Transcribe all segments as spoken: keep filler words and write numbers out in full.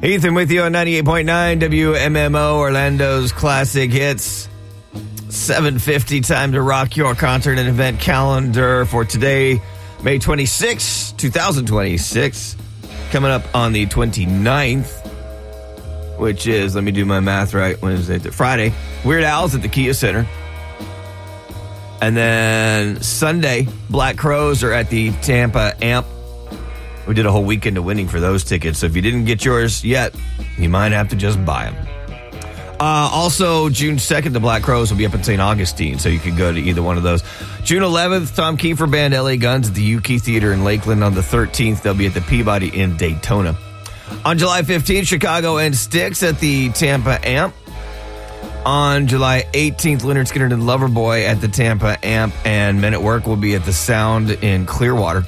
Ethan with you on ninety-eight point nine W M M O, Orlando's classic hits. seven fifty, time to rock your concert and event calendar for today, May twenty-sixth, twenty twenty-six. Coming up on the twenty-ninth, which is, let me do my math right, Wednesday to Friday. Weird Al's at the Kia Center. And then Sunday, Black Crowes are at the Tampa Amp. We did a whole weekend of winning for those tickets, so if you didn't get yours yet, you might have to just buy them. Uh, also, June second, the Black Crowes will be up in Saint Augustine, so you can go to either one of those. June eleventh, Tom Kiefer Band, L A Guns at the U K Theater in Lakeland. On the thirteenth, they'll be at the Peabody in Daytona. On July fifteenth, Chicago and Styx at the Tampa Amp. On July eighteenth, Lynyrd Skynyrd and Loverboy at the Tampa Amp, and Men at Work will be at the Sound in Clearwater.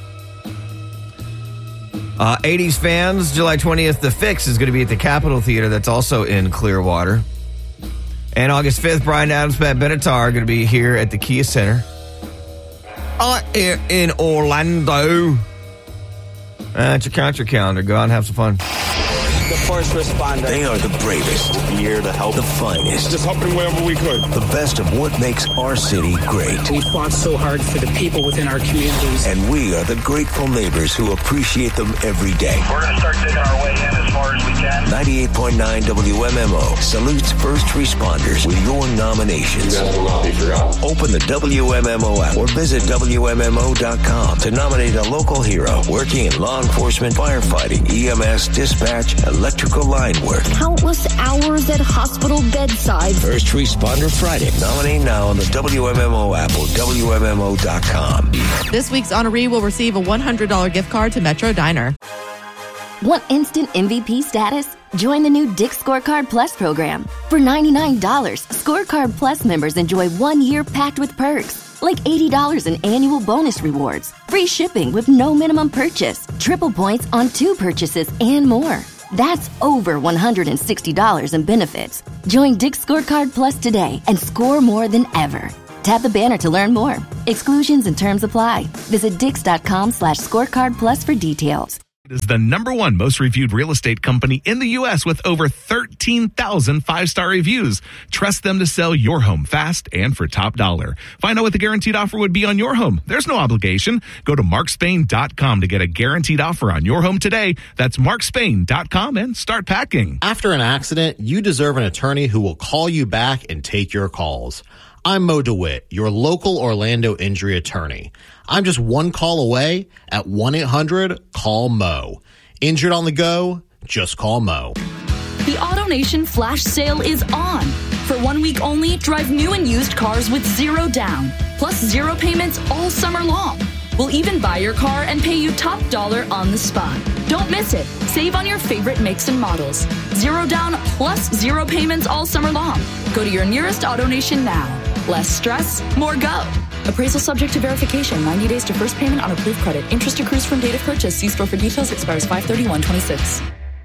Uh, eighties fans, July twentieth, The Fix is going to be at the Capitol Theater. That's also in Clearwater. And August fifth, Bryan Adams, Pat Benatar are going to be here at the Kia Center. Uh, in Orlando. That's your concert calendar. Go out and have some fun. The first responder. They are the bravest. Here to help. The finest. Just helping wherever we could. The best of what makes our city great. We fought so hard for the people within our communities. And we are the grateful neighbors who appreciate them every day. We're going to start digging our way in as far as we can. ninety-eight point nine W M M O salutes first responders with your nominations. You guys will not be forgotten. Open the W M M O app or visit W M M O dot com to nominate a local hero working in law enforcement, firefighting, E M S, dispatch, electrical line work. Countless hours at hospital bedsides. First Responder Friday. Nominate now on the W M M O app or W M M O dot com. This week's honoree will receive a one hundred dollars gift card to Metro Diner. Want instant M V P status? Join the new Dick's Scorecard Plus program. For ninety-nine dollars, Scorecard Plus members enjoy one year packed with perks, like eighty dollars in annual bonus rewards, free shipping with no minimum purchase, triple points on two purchases, and more. That's over one hundred sixty dollars in benefits. Join Dick's Scorecard Plus today and score more than ever. Tap the banner to learn more. Exclusions and terms apply. Visit dix.com slash scorecard plus for details. It is the number one most reviewed real estate company in the U S with over thirteen thousand five-star reviews. Trust them to sell your home fast and for top dollar. Find out what the guaranteed offer would be on your home. There's no obligation. Go to mark spain dot com to get a guaranteed offer on your home today. That's mark spain dot com and start packing. After an accident, you deserve an attorney who will call you back and take your calls. I'm Mo DeWitt, your local Orlando injury attorney. I'm just one call away at one eight hundred call Mo. Injured on the go? Just call Mo. The AutoNation flash sale is on. For one week only, drive new and used cars with zero down, plus zero payments all summer long. We'll even buy your car and pay you top dollar on the spot. Don't miss it. Save on your favorite makes and models. Zero down plus zero payments all summer long. Go to your nearest AutoNation now. Less stress, more go. Appraisal subject to verification. ninety days to first payment on approved credit. Interest accrues from date of purchase. See store for details. Expires five thirty-one twenty-six.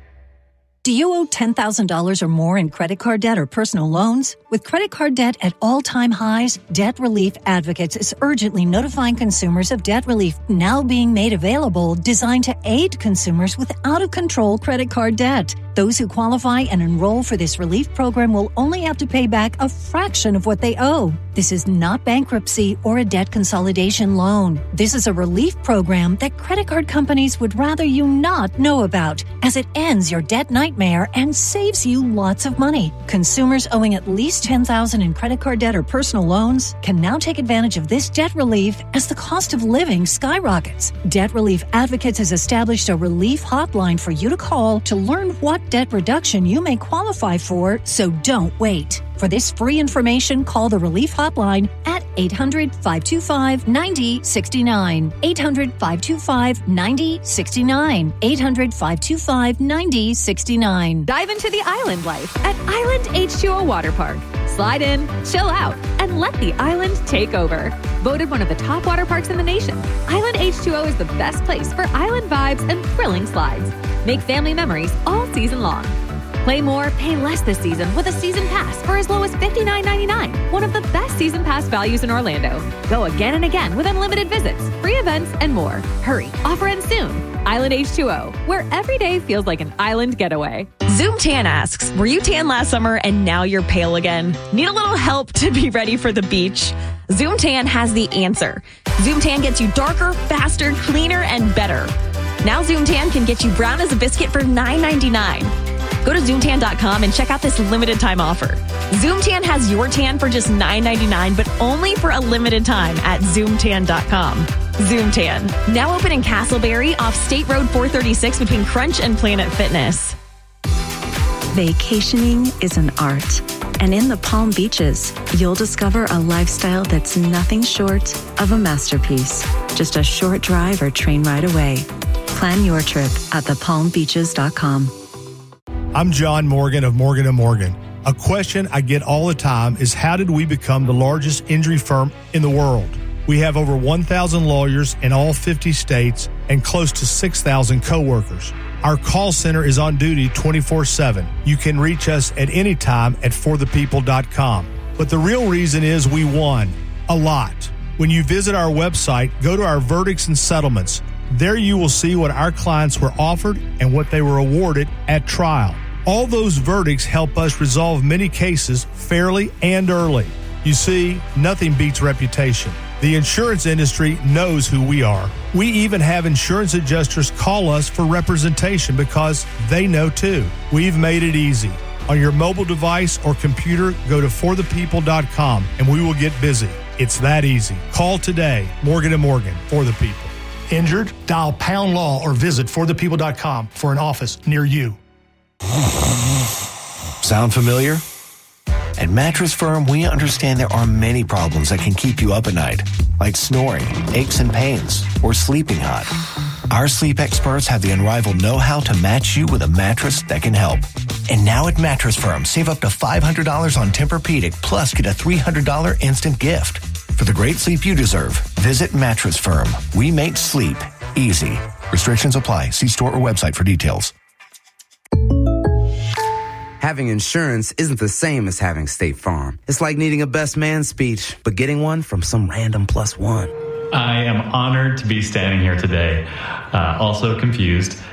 Do you owe ten thousand dollars or more in credit card debt or personal loans? With credit card debt at all-time highs, Debt Relief Advocates is urgently notifying consumers of debt relief now being made available, designed to aid consumers with out-of-control credit card debt. Those who qualify and enroll for this relief program will only have to pay back a fraction of what they owe. This is not bankruptcy or a debt consolidation loan. This is a relief program that credit card companies would rather you not know about, as it ends your debt nightmare and saves you lots of money. Consumers owing at least ten thousand dollars in credit card debt or personal loans can now take advantage of this debt relief as the cost of living skyrockets. Debt Relief Advocates has established a relief hotline for you to call to learn what debt reduction you may qualify for, so don't wait. For this free information, call the Relief Hotline at eight hundred, five two five, nine zero six nine. eight hundred, five two five, nine zero six nine. eight hundred, five two five, nine zero six nine. Dive into the island life at Island H two O Water Park. Slide in, chill out, and let the island take over. Voted one of the top water parks in the nation, Island H two O is the best place for island vibes and thrilling slides. Make family memories all season long. Play more, pay less this season with a season pass for as low as fifty-nine ninety-nine. One of the best season pass values in Orlando. Go again and again with unlimited visits, free events, and more. Hurry, offer ends soon. Island H two O, where every day feels like an island getaway. Zoom Tan asks, were you tan last summer and now you're pale again? Need a little help to be ready for the beach? Zoom Tan has the answer. Zoom Tan gets you darker, faster, cleaner, and better. Now Zoom Tan can get you brown as a biscuit for nine ninety-nine. Go to zoom tan dot com and check out this limited time offer. Zoom Tan has your tan for just nine ninety-nine, but only for a limited time at zoom tan dot com. Zoom Tan, now open in Castleberry off State Road four thirty-six between Crunch and Planet Fitness. Vacationing is an art. And in the Palm Beaches, you'll discover a lifestyle that's nothing short of a masterpiece. Just a short drive or train ride away. Plan your trip at the palm beaches dot com. I'm John Morgan of Morgan and Morgan. A question I get all the time is, how did we become the largest injury firm in the world? We have over one thousand lawyers in all fifty states and close to six thousand coworkers. Our call center is on duty twenty-four seven. You can reach us at any time at for the people dot com. But the real reason is we won a lot. When you visit our website, go to our verdicts and settlements. There you will see what our clients were offered and what they were awarded at trial. All those verdicts help us resolve many cases fairly and early. You see, nothing beats reputation. The insurance industry knows who we are. We even have insurance adjusters call us for representation because they know too. We've made it easy. On your mobile device or computer, go to for the people dot com and we will get busy. It's that easy. Call today. Morgan and Morgan, for the people. Injured? Dial pound law or visit for the people dot com for an office near you. Sound familiar? At Mattress Firm, we understand there are many problems that can keep you up at night, like snoring, aches and pains, or sleeping hot. Our sleep experts have the unrivaled know-how to match you with a mattress that can help. And now at Mattress Firm, save up to five hundred dollars on Tempur-Pedic, plus get a three hundred dollars instant gift. For the great sleep you deserve, visit Mattress Firm. We make sleep easy. Restrictions apply. See store or website for details. Having insurance isn't the same as having State Farm. It's like needing a best man speech, but getting one from some random plus one. I am honored to be standing here today, uh, also confused.